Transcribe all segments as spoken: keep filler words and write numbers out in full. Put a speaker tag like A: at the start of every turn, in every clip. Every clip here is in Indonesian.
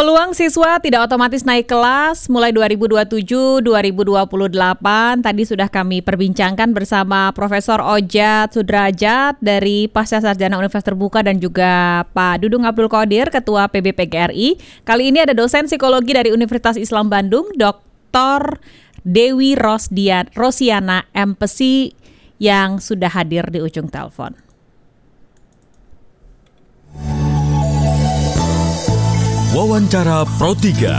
A: Peluang siswa tidak otomatis naik kelas mulai dua ribu dua puluh tujuh dua ribu dua puluh delapan. Tadi sudah kami perbincangkan bersama Profesor Ojat Sudrajat dari Pasca Sarjana Universitas Terbuka dan juga Pak Dudung Abdul Qodir, Ketua P B P G R I. Kali ini ada dosen psikologi dari Universitas Islam Bandung, Doktor Dewi Rosdian, Rosiana M Pesi yang sudah hadir di ujung telepon.
B: Wawancara Pro tiga.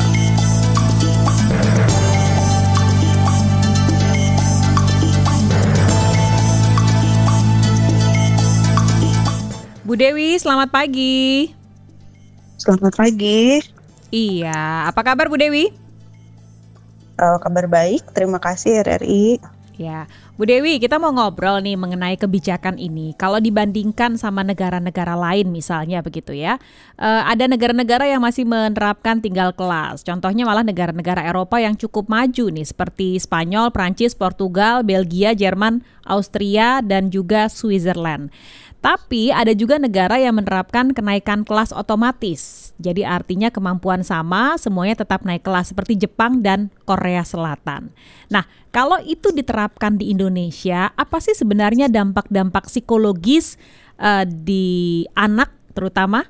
A: Bu Dewi, selamat pagi.
C: Selamat pagi.
A: Iya, apa kabar Bu Dewi?
C: Uh, kabar baik, terima kasih R R I.
A: Ya, Bu Dewi, kita mau ngobrol nih mengenai kebijakan ini. Kalau dibandingkan sama negara-negara lain misalnya begitu ya, uh, ada negara-negara yang masih menerapkan tinggal kelas. Contohnya malah negara-negara Eropa yang cukup maju nih, seperti Spanyol, Prancis, Portugal, Belgia, Jerman, Austria, dan juga Switzerland. Tapi ada juga negara yang menerapkan kenaikan kelas otomatis. Jadi artinya kemampuan sama, semuanya tetap naik kelas seperti Jepang dan Korea Selatan. Nah, kalau itu diterapkan di Indonesia, apa sih sebenarnya dampak-dampak psikologis uh, di anak terutama?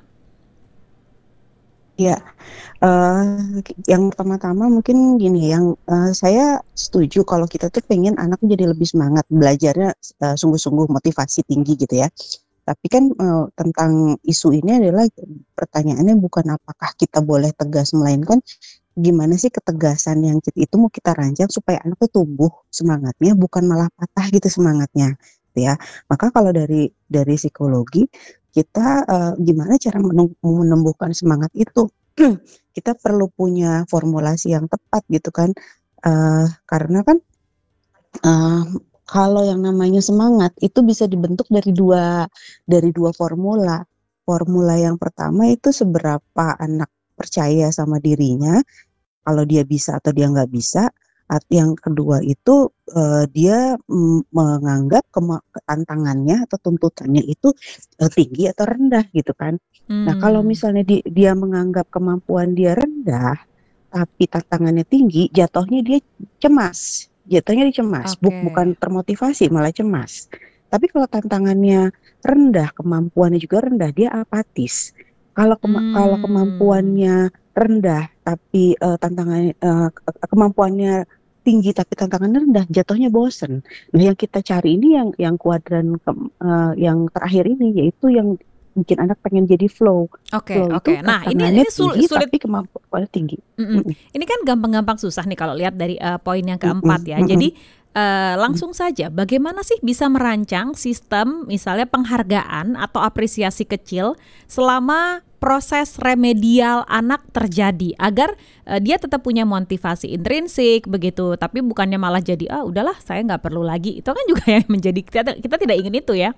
C: Ya, uh, yang pertama-tama mungkin gini, yang uh, saya setuju kalau kita tuh pengen anak jadi lebih semangat belajarnya, uh, sungguh-sungguh motivasi tinggi gitu ya. Tapi kan uh, tentang isu ini adalah pertanyaannya bukan apakah kita boleh tegas, melainkan gimana sih ketegasan yang itu mau kita rancang supaya anak tuh tumbuh semangatnya, bukan malah patah gitu semangatnya, gitu ya. Maka kalau dari dari psikologi kita uh, gimana cara menumbuhkan semangat itu? Kita perlu punya formulasi yang tepat gitu kan, uh, karena kan uh, kalau yang namanya semangat itu bisa dibentuk dari dua dari dua formula. Formula yang pertama itu seberapa anak percaya sama dirinya, kalau dia bisa atau dia nggak bisa. Yang kedua itu uh, dia mm, menganggap kema- tantangannya atau tuntutannya itu uh, tinggi atau rendah gitu kan. Hmm. Nah kalau misalnya di, dia menganggap kemampuan dia rendah tapi tantangannya tinggi, jatuhnya dia cemas. Jatuhnya dia cemas, okay. Bukan termotivasi, malah cemas. Tapi kalau tantangannya rendah, kemampuannya juga rendah, dia apatis. Kalau kema- hmm. kalau kemampuannya rendah, tapi uh, tantangannya uh, kemampuannya tinggi, tapi tantangannya rendah, jatuhnya bosen. Nah, yang kita cari ini yang yang kuadran ke- uh, yang terakhir ini, yaitu yang bikin anak pengen jadi flow.
A: Oke, okay, oke. Okay. Nah, ini ini sul-
C: tinggi,
A: sulit,
C: tapi kemampuannya tinggi.
A: Mm-mm. Ini kan gampang-gampang susah nih kalau lihat dari uh, poin yang keempat ya. Mm-mm. Jadi uh, langsung saja, bagaimana sih bisa merancang sistem misalnya penghargaan atau apresiasi kecil selama proses remedial anak terjadi agar uh, dia tetap punya motivasi intrinsik begitu, tapi bukannya malah jadi ah udahlah saya nggak perlu lagi. Itu kan juga yang menjadi kita, kita tidak ingin itu ya.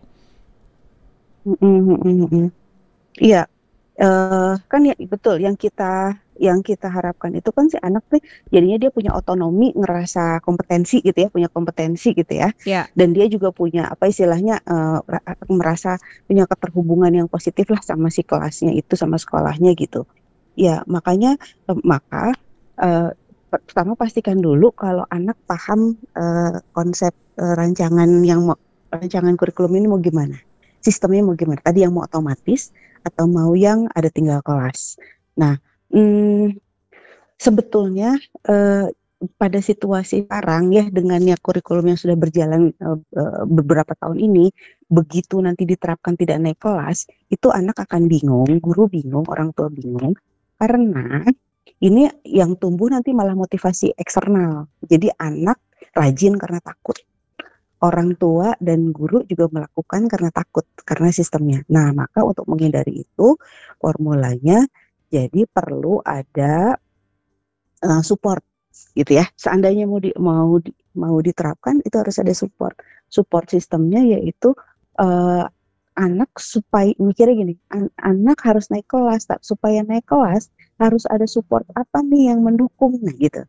C: Mm-hmm. Iya, uh, kan ya betul yang kita yang kita harapkan itu kan si anak tuh jadinya dia punya otonomi, ngerasa kompetensi gitu ya, punya kompetensi gitu ya, yeah. Dan dia juga punya apa istilahnya uh, merasa punya keterhubungan yang positif lah sama si kelasnya itu, sama sekolahnya gitu. Ya makanya uh, maka uh, pertama pastikan dulu kalau anak paham uh, konsep uh, rancangan yang mau, rancangan kurikulum ini mau gimana. Sistemnya mau gimana? Tadi yang mau otomatis atau mau yang ada tinggal kelas. Nah, hmm, sebetulnya eh, pada situasi sekarang ya dengan ya kurikulum yang sudah berjalan eh, beberapa tahun ini, begitu nanti diterapkan tidak naik kelas, itu anak akan bingung, guru bingung, orang tua bingung, karena ini yang tumbuh nanti malah motivasi eksternal. Jadi anak rajin karena takut. Orang tua dan guru juga melakukan karena takut, karena sistemnya. Nah, maka untuk menghindari itu, formulanya jadi perlu ada uh, support, gitu ya. Seandainya mau di, mau di, mau diterapkan, itu harus ada support. Support sistemnya yaitu uh, anak supaya mikirnya gini, an- anak harus naik kelas, tak supaya naik kelas harus ada support apa nih yang mendukung, nah gitu.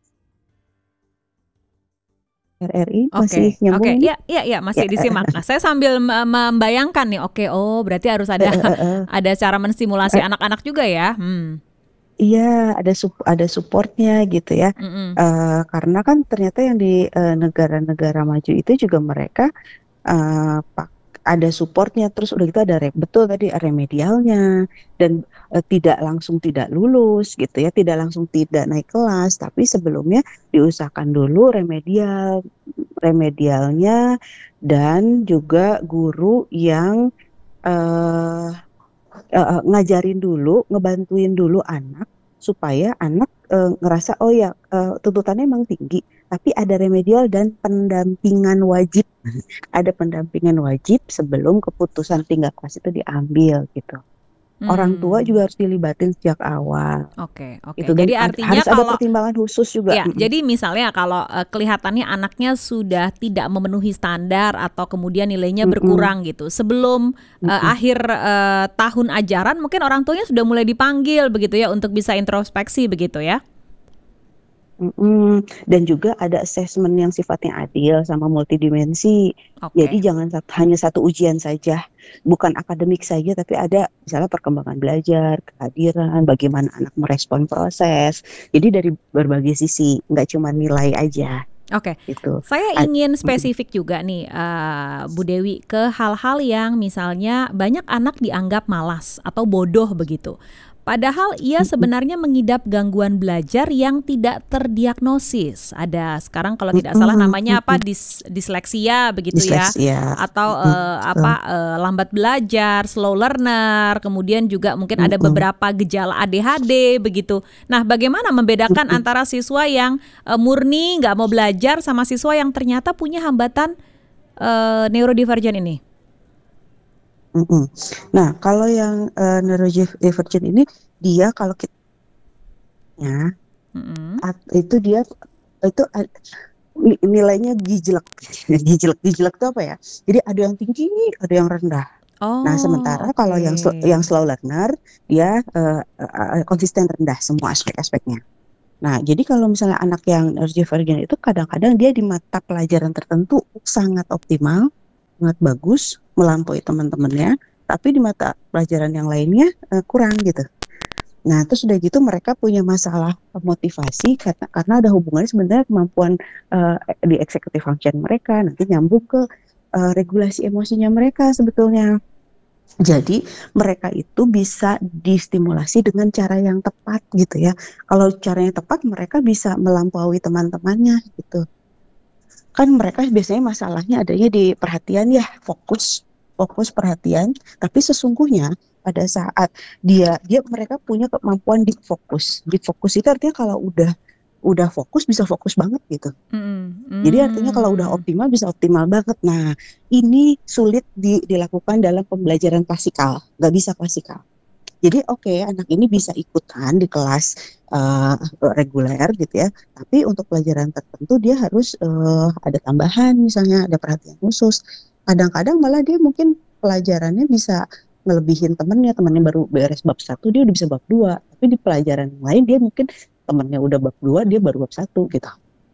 C: R R I masih
A: okay,
C: nyambung
A: okay.
C: ini?
A: Ya, ya, ya masih ya. Disimak. Nah, saya sambil membayangkan nih, oke, okay, oh berarti harus ada uh, uh, uh. ada cara menstimulasi uh. anak-anak juga ya. Hmm.
C: Iya, ada sup ada supportnya gitu ya.
A: Mhm.
C: Eee, karena kan ternyata yang di, eee, negara-negara maju itu juga mereka, eee, pak ada supportnya, terus udah gitu ada re betul tadi remedialnya dan, eee, tidak langsung tidak lulus gitu ya, tidak langsung tidak naik kelas, tapi sebelumnya diusahakan dulu remedial remedialnya dan juga guru yang, eee Heeh, ngajarin dulu, ngebantuin dulu anak, supaya anak, eee, ngerasa, oh ya, eee, tuntutannya emang tinggi, tapi ada remedial dan pendampingan wajib. Ada pendampingan wajib sebelum keputusan tinggal kelas itu diambil gitu. Orang tua
A: Mmm.
C: juga harus dilibatin sejak awal,
A: Oke oke.
C: itu dan
A: Jadi
C: ad
A: artinya
C: harus ada
A: kalau
C: pertimbangan khusus juga,
A: ya,
C: mhm,
A: jadi misalnya kalau, eee, kelihatannya anaknya sudah tidak memenuhi standar atau kemudian nilainya
C: mhm,
A: berkurang gitu, sebelum, eee,
C: mhm.
A: akhir, eee, tahun ajaran mungkin orang tuanya sudah mulai dipanggil begitu ya untuk bisa introspeksi begitu ya?
C: Mhm, dan juga ada assessment yang sifatnya adil sama multidimensi. Jadi
A: Oke.
C: jangan sat hanya satu ujian saja, bukan akademik saja, tapi ada misalnya perkembangan belajar, kehadiran, bagaimana anak merespon proses. Jadi dari berbagai sisi, nggak cuma nilai aja,
A: Oke,
C: gitu.
A: saya
C: Ad
A: ingin
C: mhm,
A: spesifik juga nih, eee, Bu Dewi, ke hal-hal yang misalnya banyak anak dianggap malas atau bodoh begitu. Padahal ia
C: mhm,
A: sebenarnya mengidap gangguan belajar yang tidak terdiagnosis. Ada sekarang kalau tidak salah
C: mhm,
A: namanya apa,
C: mhm.
A: dis disleksia begitu ya,
C: Disleksia,
A: atau,
C: mhm,
A: eee,
C: betul,
A: apa, eee, lambat belajar, slow learner, kemudian juga mungkin ada
C: mhm,
A: beberapa gejala A D H D begitu. Nah, bagaimana membedakan
C: mhm.
A: antara siswa yang Eee, murni nggak mau belajar sama siswa yang ternyata punya hambatan, eee, neurodivergent ini?
C: Mhm. Nah, kalau yang, eee, neurodivergent ini, dia kalau kitanya
A: Mhm.
C: at itu dia itu ad ni nilainya gijlek. Gijlek gijlek itu apa ya, jadi ada yang tinggi, ada yang rendah. Nah,
A: Oh,
C: sementara kalau
A: oke.
C: yang sl yang slow learner, dia, eee eee, konsisten rendah semua aspek-aspeknya. Nah, jadi kalau misalnya anak yang neurodivergent itu kadang-kadang dia di mata pelajaran tertentu sangat optimal, sangat bagus, melampaui teman-temannya, tapi di mata pelajaran yang lainnya, eee, kurang gitu. Nah, terus udah gitu mereka punya masalah motivasi karena karena ada hubungannya sebenarnya kemampuan, eee, di executive function mereka, nanti nyambung ke, eee, regulasi emosinya mereka sebetulnya. Jadi mereka itu bisa distimulasi dengan cara yang tepat gitu ya. Kalau caranya tepat mereka bisa melampaui teman-temannya gitu. Kan mereka biasanya masalahnya adanya di perhatian ya, fokus fokus perhatian, tapi sesungguhnya pada saat dia dia mereka punya kemampuan deep fokus. Deep fokus itu artinya kalau udah udah fokus bisa fokus banget gitu.
A: Mhm.
C: Jadi artinya kalau udah
A: Mmm.
C: optimal bisa optimal banget. Nah, ini sulit di dilakukan dalam pembelajaran klasikal, nggak bisa klasikal. Jadi oke, anak ini bisa ikutan di kelas, eee, reguler gitu ya, tapi untuk pelajaran tertentu dia harus, eee, ada tambahan misalnya, ada perhatian khusus. Kadang-kadang malah dia mungkin pelajarannya bisa ngelebihin temennya, temennya baru beres bab satu dia udah bisa bab dua, tapi di pelajaran yang lain dia mungkin temennya udah bab dua dia baru bab satu gitu.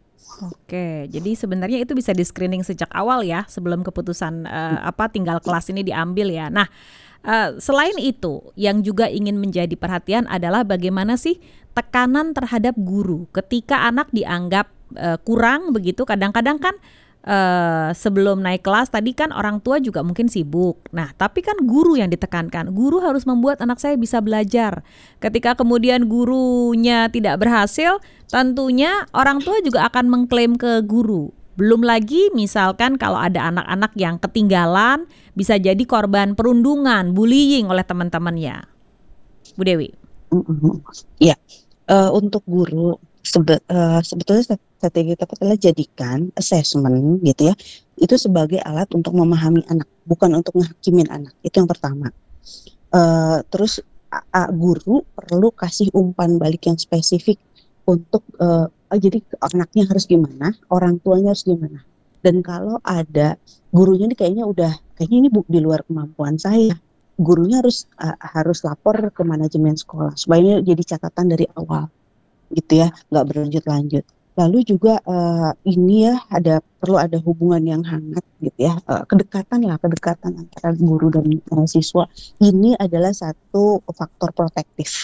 A: Oke, jadi sebenarnya itu bisa di-screening sejak awal ya, sebelum keputusan, eee, apa, tinggal kelas ini diambil ya. Nah, eee, selain itu, yang juga ingin menjadi perhatian adalah bagaimana sih tekanan terhadap guru ketika anak dianggap, eee, kurang begitu, kadang-kadang kan, eee, sebelum naik kelas tadi kan orang tua juga mungkin sibuk. Nah, tapi kan guru yang ditekankan, guru harus membuat anak saya bisa belajar. Ketika kemudian gurunya tidak berhasil, tentunya orang tua juga akan mengklaim ke guru. Belum lagi misalkan kalau ada anak-anak yang ketinggalan, bisa jadi korban perundungan, bullying oleh teman-temannya. Bu Dewi.
C: Mhm. Iya, eee, untuk guru sebe eee, sebetulnya stra strategi tepat adalah jadikan assessment gitu ya, itu sebagai alat untuk memahami anak, bukan untuk ngehakimin anak, itu yang pertama. Eee, terus a a guru perlu kasih umpan balik yang spesifik untuk, eee, oh jadi anaknya harus gimana, orang tuanya harus gimana. Dan kalau ada gurunya nih kayaknya udah, kayaknya ini bu di luar kemampuan saya, gurunya harus, eee, harus lapor ke manajemen sekolah supaya ini jadi catatan dari awal gitu ya, nggak berlanjut-lanjut. Lalu juga, eee, ini ya ada perlu ada hubungan yang hangat gitu ya, eee, kedekatan lah, kedekatan antara guru dan, eee, siswa. Ini adalah satu faktor protektif.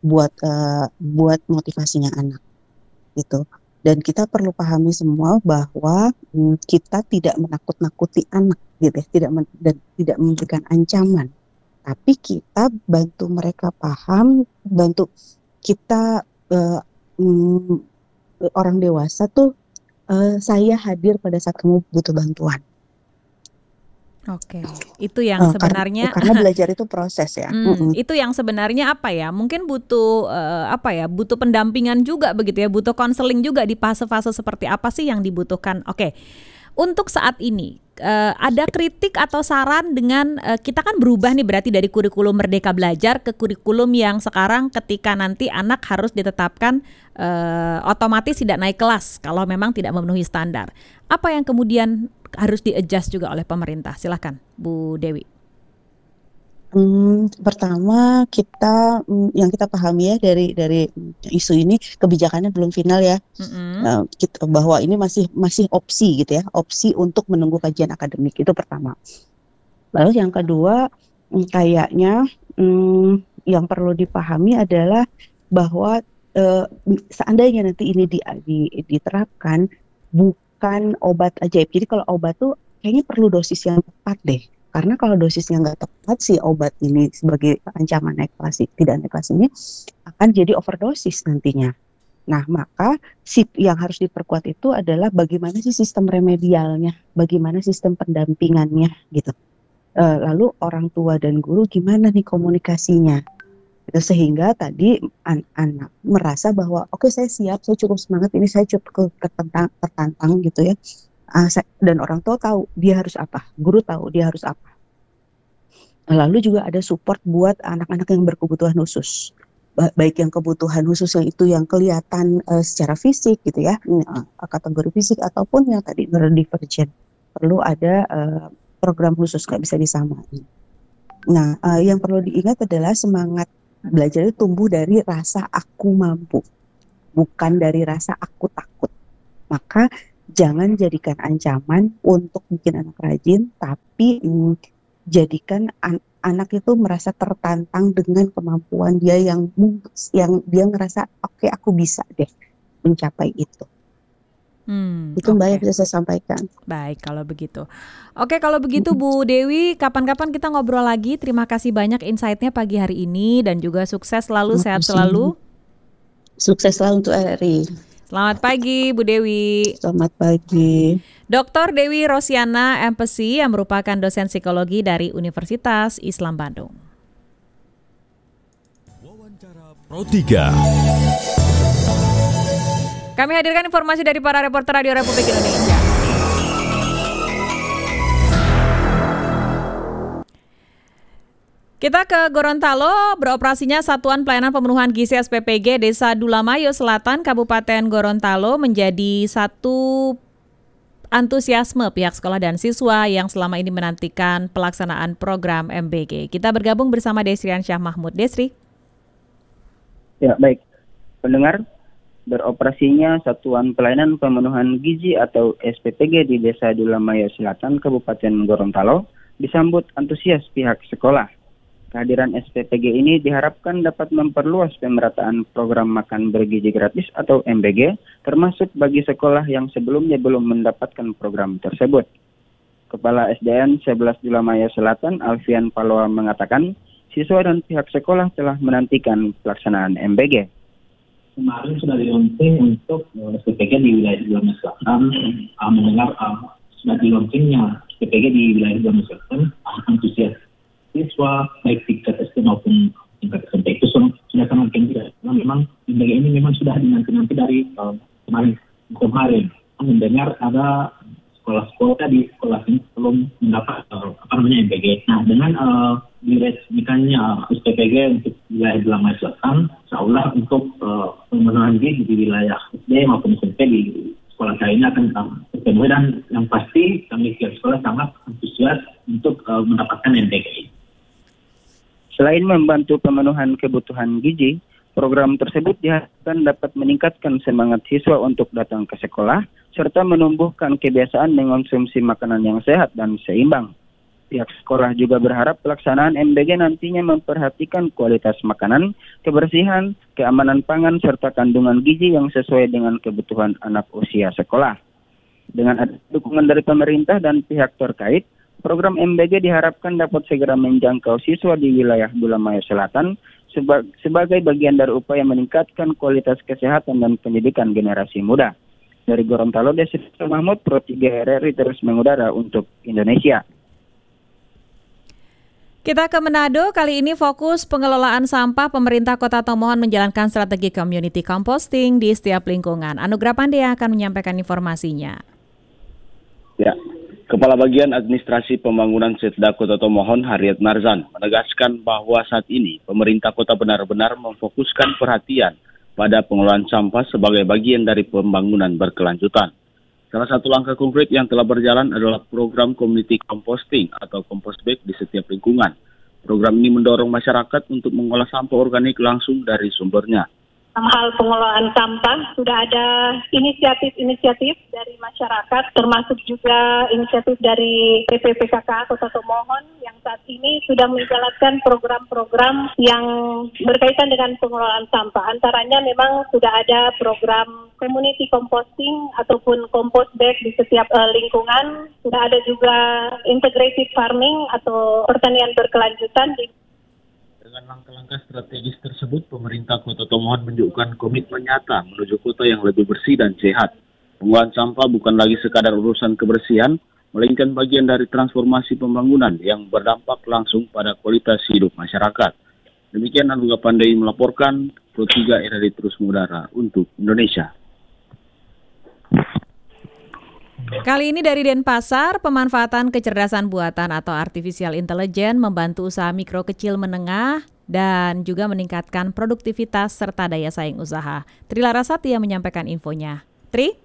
C: buat uh, buat motivasinya anak gitu. Dan kita perlu pahami semua bahwa hmm, kita tidak menakut-nakuti anak gitu ya, tidak men- dan tidak memberikan ancaman, tapi kita bantu mereka paham, bantu kita uh, hmm, orang dewasa tuh uh, saya hadir pada saat kamu butuh bantuan.
A: Oke, itu yang
C: Uh,
A: sebenarnya
C: karena, karena belajar itu proses ya.
A: Hmm, itu yang sebenarnya apa ya? Mungkin butuh eh, apa ya? Butuh pendampingan juga begitu ya, butuh konseling juga di fase-fase seperti apa sih yang dibutuhkan. Oke. Untuk saat ini eh, ada kritik atau saran dengan eh, kita kan berubah nih berarti dari kurikulum Merdeka Belajar ke kurikulum yang sekarang ketika nanti anak harus ditetapkan eh, otomatis tidak naik kelas kalau memang tidak memenuhi standar. Apa yang kemudian harus di-adjust juga oleh pemerintah? Silakan, Bu Dewi.
C: Hmm, pertama kita hmm, yang kita pahami ya dari dari isu ini, kebijakannya belum final ya.
A: Mm-hmm.
C: Uh, kita, bahwa ini masih masih opsi gitu ya, opsi untuk menunggu kajian akademik, itu pertama. Lalu yang kedua, hmm, kayaknya hmm, yang perlu dipahami adalah bahwa uh, seandainya nanti ini di, di, diterapkan, bukan obat ajaib. Jadi kalau obat tuh kayaknya perlu dosis yang tepat deh. Karena kalau dosisnya nggak tepat, si obat ini sebagai ancaman naik kelas, tidak naik kelas ini akan jadi overdosis nantinya. Nah, maka si yang harus diperkuat itu adalah bagaimana sih sistem remedialnya, bagaimana sistem pendampingannya gitu. E, lalu orang tua dan guru gimana nih komunikasinya, gitu, sehingga tadi anak merasa bahwa oke okay, saya siap, saya cukup semangat, ini saya cukup tertantang, tertantang gitu ya. Uh, dan orang tua tahu dia harus apa, guru tahu dia harus apa. Lalu juga ada support buat anak-anak yang berkebutuhan khusus, baik yang kebutuhan khusus yang itu yang kelihatan uh, secara fisik gitu ya, uh, kategori fisik ataupun yang tadi neurodivergent, perlu ada uh, program khusus, nggak bisa disamain. Nah, uh, yang perlu diingat adalah semangat belajar itu tumbuh dari rasa aku mampu, bukan dari rasa aku takut. Maka jangan jadikan ancaman untuk bikin anak rajin, tapi mm, jadikan an- anak itu merasa tertantang dengan kemampuan dia yang yang dia ngerasa oke okay, aku bisa deh mencapai itu. Hmm, itu Mbak okay. yang bisa saya sampaikan.
A: Baik kalau begitu. Oke kalau begitu Bu Dewi, kapan-kapan kita ngobrol lagi. Terima kasih banyak insight-nya pagi hari ini dan juga sukses selalu, sehat selalu.
C: Sukses selalu untuk R R I.
A: Selamat pagi Bu Dewi.
C: Selamat pagi.
A: Doktor Dewi Rosiana M Pesi yang merupakan dosen psikologi dari Universitas Islam Bandung.
B: Wawancara Pro tiga.
A: Kami hadirkan informasi dari para reporter Radio Republik Indonesia. Kita ke Gorontalo, beroperasinya Satuan Pelayanan Pemenuhan Gizi S P P G Desa Dulamayo Selatan, Kabupaten Gorontalo menjadi satu antusiasme pihak sekolah dan siswa yang selama ini menantikan pelaksanaan program M B G. Kita bergabung bersama Desrian Syah Mahmud. Desri.
D: Ya, baik. Pendengar, beroperasinya Satuan Pelayanan Pemenuhan Gizi atau S P P G di Desa Dulamayo Selatan, Kabupaten Gorontalo disambut antusias pihak sekolah. Kehadiran S P P G ini diharapkan dapat memperluas pemerataan program makan bergizi gratis atau M B G, termasuk bagi sekolah yang sebelumnya belum mendapatkan program tersebut. Kepala S D N sebelas Dulamayo Selatan, Alfian Paloa mengatakan, siswa dan pihak sekolah telah menantikan pelaksanaan M B G.
E: Kemarin sudah di-launching untuk uh, S P P G di wilayah Dulamayo Selatan, uh, mendengar uh, sudah di-launchingnya S P P G di wilayah Dulamayo Selatan, uh, antusias siswa baik tingkat S D maupun tingkat S M P itu sudah sangat tinggi. Karena memang M B G ini memang sudah dinanti-nanti dari uh, kemarin kemarin. Mendengar ada sekolah-sekolah di sekolah ini belum mendapat uh, apa namanya M B G. Nah, dengan uh, diresmikannya S P P G untuk wilayah Dulamayo Selatan, insya Allah untuk uh, pemenuhan gizi di wilayah S D maupun S M P di sekolah saya ini akan terpenuhi, dan yang pasti kami pihak sekolah sangat antusias untuk uh, mendapatkan M B G.
D: Selain membantu pemenuhan kebutuhan gizi, program tersebut diharapkan dapat meningkatkan semangat siswa untuk datang ke sekolah, serta menumbuhkan kebiasaan mengonsumsi makanan yang sehat dan seimbang. Pihak sekolah juga berharap pelaksanaan M B G nantinya memperhatikan kualitas makanan, kebersihan, keamanan pangan, serta kandungan gizi yang sesuai dengan kebutuhan anak usia sekolah. Dengan ada dukungan dari pemerintah dan pihak terkait, program M B G diharapkan dapat segera menjangkau siswa di wilayah Bulamaya Selatan seba- sebagai bagian dari upaya meningkatkan kualitas kesehatan dan pendidikan generasi muda. Dari Gorontalo, Desi Mahmud, Pro tiga R R I terus mengudara untuk Indonesia.
A: Kita ke Manado, kali ini fokus pengelolaan sampah. Pemerintah Kota Tomohon menjalankan strategi community composting di setiap lingkungan. Anugrah Pandya akan menyampaikan informasinya.
F: Ya, Kepala Bagian Administrasi Pembangunan Setda Kota Tomohon, Harriet Marzan, menegaskan bahwa saat ini pemerintah kota benar-benar memfokuskan perhatian pada pengelolaan sampah sebagai bagian dari pembangunan berkelanjutan. Salah satu langkah konkret yang telah berjalan adalah program community composting atau compost bag di setiap lingkungan. Program ini mendorong masyarakat untuk mengolah sampah organik langsung dari sumbernya.
G: Dalam hal pengelolaan sampah, sudah ada inisiatif-inisiatif dari masyarakat, termasuk juga inisiatif dari P P P K K Kota Tomohon yang saat ini sudah menjalankan program-program yang berkaitan dengan pengelolaan sampah. Antaranya memang sudah ada program community composting ataupun compost bag di setiap uh, lingkungan. Sudah ada juga integrated farming atau pertanian berkelanjutan di
F: Dengan langkah-langkah strategis tersebut, pemerintah Kota Tomohon menunjukkan komitmen nyata menuju kota yang lebih bersih dan sehat. Pengolahan sampah bukan lagi sekadar urusan kebersihan, melainkan bagian dari transformasi pembangunan yang berdampak langsung pada kualitas hidup masyarakat. Demikian Anugrah Pandai melaporkan, Pro tiga R R I terus mengudara untuk Indonesia.
A: Kali ini dari Denpasar, pemanfaatan kecerdasan buatan atau artificial intelligence membantu usaha mikro kecil menengah dan juga meningkatkan produktivitas serta daya saing usaha. Tri Larasati yang menyampaikan infonya. Tri?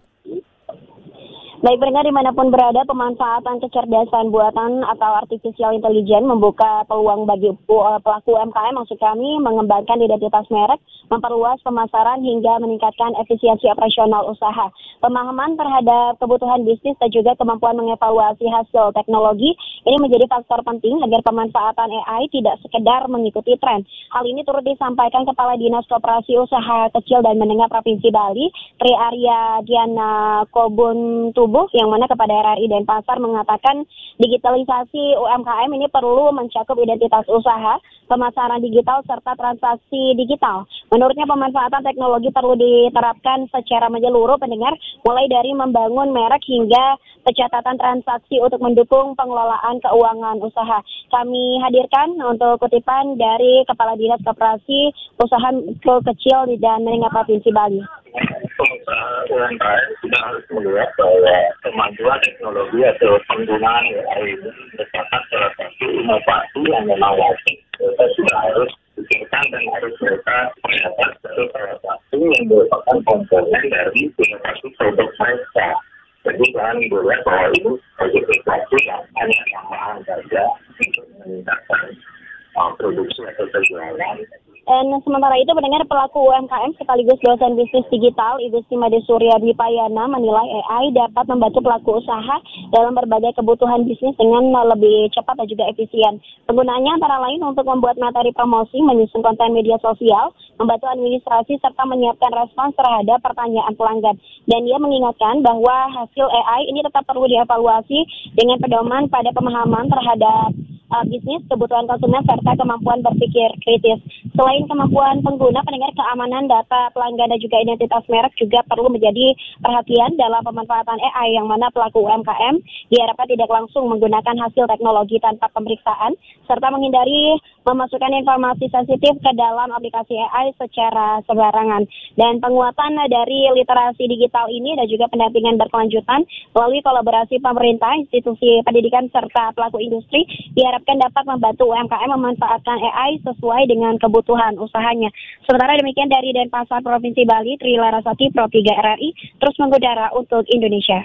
H: Baik pendengar dimanapun berada, pemanfaatan kecerdasan buatan atau artificial intelligence membuka peluang bagi pelaku U M K M, maksud kami mengembangkan identitas merek, memperluas pemasaran hingga meningkatkan efisiensi operasional usaha. Pemahaman terhadap kebutuhan bisnis dan juga kemampuan mengevaluasi hasil teknologi ini menjadi faktor penting agar pemanfaatan A I tidak sekedar mengikuti tren. Hal ini turut disampaikan Kepala Dinas Koperasi Usaha Kecil dan Menengah Provinsi Bali, Tri Arya Diana Kobun yang mana kepada R R I Denpasar mengatakan digitalisasi U M K M ini perlu mencakup identitas usaha, pemasaran digital, serta transaksi digital. Menurutnya pemanfaatan teknologi perlu diterapkan secara menyeluruh pendengar, mulai dari membangun merek hingga pencatatan transaksi untuk mendukung pengelolaan keuangan usaha. Kami hadirkan untuk kutipan dari Kepala Dinas Koperasi Usaha Kecil dan Menengah Provinsi Bali.
E: Pengusaha U M K M sudah harus melihat bahwa kemajuan teknologi atau penggunaan A I ini merupakan salah satu inovasi yang memang wajib. Kita sudah harus pikirkan dan harus mereka melihat sebagai salah satu yang merupakan komponen dari inovasi produk mereka. Jadi jangan dilihat bahwa itu sebagai sesuatu yang hanya yang mahal saja untuk meningkatkan uh, produksi atau penjualan.
H: Dan sementara itu pendengar pelaku U M K M sekaligus dosen bisnis digital Ibu Sri Made Surya Dwipayana menilai A I dapat membantu pelaku usaha dalam berbagai kebutuhan bisnis dengan lebih cepat dan juga efisien. Penggunaannya antara lain untuk membuat materi promosi, menyusun konten media sosial, membantu administrasi serta menyiapkan respons terhadap pertanyaan pelanggan. Dan dia mengingatkan bahwa hasil A I ini tetap perlu dievaluasi dengan pedoman pada pemahaman terhadap Uh, bisnis, kebutuhan konsumen, serta kemampuan berpikir kritis. Selain kemampuan pengguna, pendengar keamanan data pelanggan dan juga identitas merek juga perlu menjadi perhatian dalam pemanfaatan A I yang mana pelaku U M K M diharapkan tidak langsung menggunakan hasil teknologi tanpa pemeriksaan, serta menghindari memasukkan informasi sensitif ke dalam aplikasi A I secara sembarangan. Dan penguatan dari literasi digital ini dan juga pendampingan berkelanjutan melalui kolaborasi pemerintah, institusi pendidikan, serta pelaku industri diharapkan akan dapat membantu U M K M memanfaatkan A I sesuai dengan kebutuhan usahanya. Sementara demikian dari Denpasar Provinsi Bali, Tri Larasati, Pro tiga R R I, terus mengudara untuk Indonesia.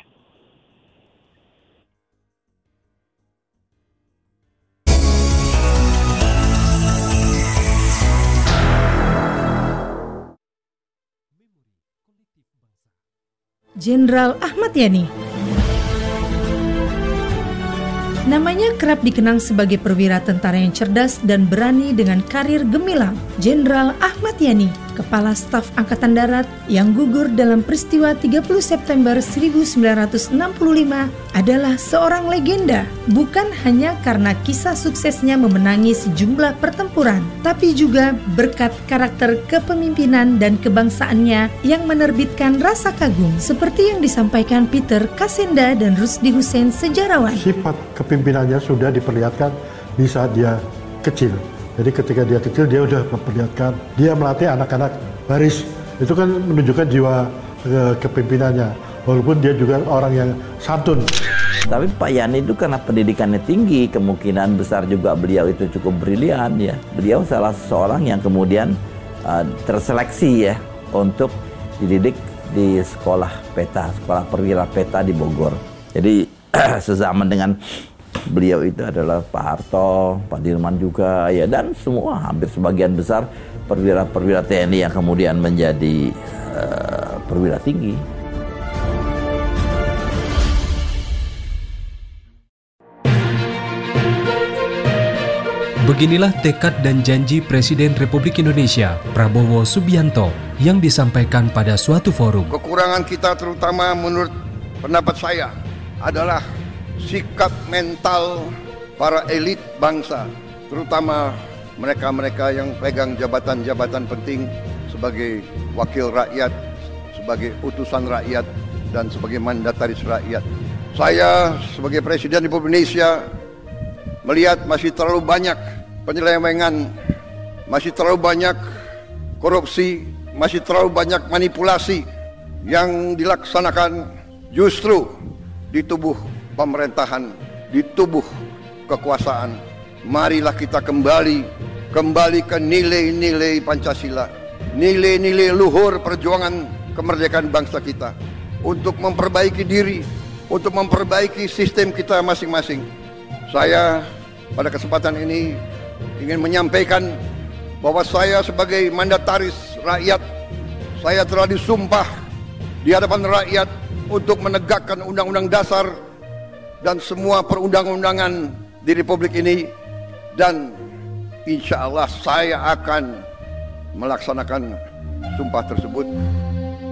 I: Jenderal Ahmad Yani. Namanya kerap dikenang sebagai perwira tentara yang cerdas dan berani dengan karir gemilang. Jenderal Ahmad Yani, Kepala Staf Angkatan Darat yang gugur dalam peristiwa tiga puluh September seribu sembilan ratus enam puluh lima adalah seorang legenda, bukan hanya karena kisah suksesnya memenangi sejumlah pertempuran, tapi juga berkat karakter kepemimpinan dan kebangsaannya yang menerbitkan rasa kagum, seperti yang disampaikan Peter Kasenda dan Rusdi Hussein, sejarawan.
J: Sifat kepimpinannya sudah diperlihatkan di saat dia kecil. Jadi ketika dia kecil dia sudah memperlihatkan, dia melatih anak-anak baris. Itu kan menunjukkan jiwa ke, kepimpinannya. Walaupun dia juga orang yang santun.
K: Tapi Pak Yani itu karena pendidikannya tinggi, kemungkinan besar juga beliau itu cukup brilian ya. Beliau salah seorang yang kemudian uh, terseleksi ya untuk dididik di sekolah peta, sekolah perwira peta di Bogor. Jadi sezaman dengan beliau itu adalah Pak Harto, Pak Dirman juga ya, dan semua hampir sebagian besar perwira-perwira T N I yang kemudian menjadi uh, perwira tinggi.
B: Beginilah tekad dan janji Presiden Republik Indonesia, Prabowo Subianto, yang disampaikan pada suatu forum.
L: Kekurangan kita terutama menurut pendapat saya adalah sikap mental para elit bangsa, terutama mereka-mereka yang pegang jabatan-jabatan penting sebagai wakil rakyat, sebagai utusan rakyat, dan sebagai mandataris rakyat. Saya sebagai Presiden Republik Indonesia melihat masih terlalu banyak penyelewengan, masih terlalu banyak korupsi, masih terlalu banyak manipulasi yang dilaksanakan justru di tubuh pemerintahan, di tubuh kekuasaan. Marilah kita kembali, kembali ke nilai-nilai Pancasila, nilai-nilai luhur perjuangan kemerdekaan bangsa kita, untuk memperbaiki diri, untuk memperbaiki sistem kita masing-masing. Saya pada kesempatan ini ingin menyampaikan bahwa saya sebagai mandataris rakyat, saya telah disumpah di hadapan rakyat untuk menegakkan Undang-Undang Dasar dan semua perundang-undangan di Republik ini, dan insya Allah saya akan melaksanakan sumpah tersebut.